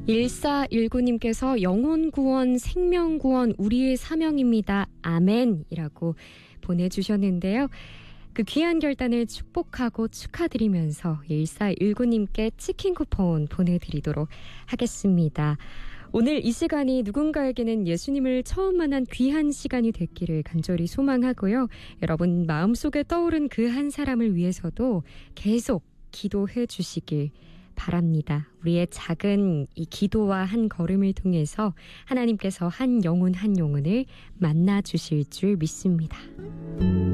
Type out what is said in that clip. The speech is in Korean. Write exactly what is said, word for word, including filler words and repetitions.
일사일구님께서 영혼 구원, 생명 구원 우리의 사명입니다. 아멘이라고 보내주셨는데요. 그 귀한 결단을 축복하고 축하드리면서 일사일구님께 치킨 쿠폰 보내드리도록 하겠습니다. 오늘 이 시간이 누군가에게는 예수님을 처음 만난 귀한 시간이 됐기를 간절히 소망하고요. 여러분 마음속에 떠오른 그 한 사람을 위해서도 계속 기도해 주시길 바랍니다. 우리의 작은 이 기도와 한 걸음을 통해서 하나님께서 한 영혼 한 영혼을 만나 주실 줄 믿습니다.